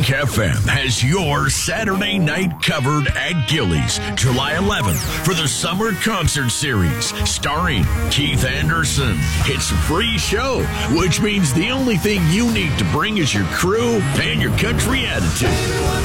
Kink FM has your Saturday night covered at Gilley's, July 11th for the Summer Concert Series, starring Keith Anderson. It's a free show, which means the only thing you need to bring is your crew and your country attitude.